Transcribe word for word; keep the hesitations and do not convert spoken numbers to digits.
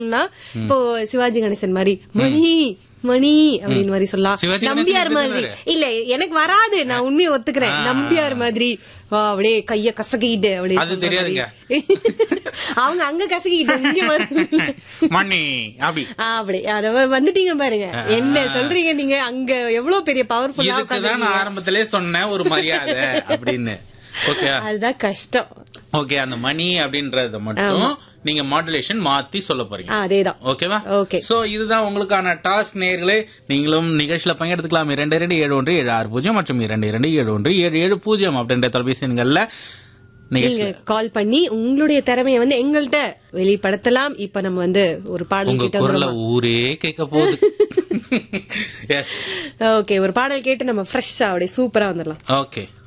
இப்போ சிவாஜி கணேசன் மாதிரி மணி மணி அப்படின்னு மாதிரி சொல்லலாம். நம்பியார் மாதிரி இல்ல, எனக்கு வராது, நான் உண்மையை ஒத்துக்கிறேன். நம்பியார் மாதிரி அப்படியே கைய கசக்கிட்டு அப்படியே அவங்க அங்க கசக்கிட்டு இங்க மணி அப்படி அப்படி அத வந்துட்டீங்க பாருங்க. என்ன சொல்றீங்க நீங்க? அங்க எவ்வளவு பெரிய பவர்ஃபுல்லா ஆரம்பத்திலே சொன்ன ஒரு மரியாதை அப்படின்னு. ஓகே, அதுதான் கஷ்டம். ஓகே, அந்த மணி அப்படின்றத மட்டும் நீங்க மாடுலேஷன் மாத்தி சொல்ல போறீங்க. அதேதான். ஓகேவா? ஓகே. சோ இதுதான் உங்களுக்கான டாஸ்க். நேயர்களே, நீங்களும் நிகழ்ச்சியில பங்கெடுத்துக்கலாம். இரண்டு இரண்டு ஏழு ஒன்று ஏழு ஆறு பூஜ்ஜியம் மற்றும் இரண்டு இரண்டு ஏழு ஒன்று ஏழு ஏழு பூஜ்ஜியம் அப்படின்ற தொலைபேசி எண்கள்ல நீங்க கால் பண்ணி உங்களுடைய திறமையை வந்து எங்கள்கிட்ட வெளிப்படுத்தலாம். இப்ப நம்ம வந்து ஒரு பாடல் கேட்டு ஊரே கேட்க போகுது. ஓகே, ஒரு பாடல் கேட்டு நம்ம ஃப்ரெஷ்ஷா அப்படியே சூப்பரா வந்துடலாம். ஓகே.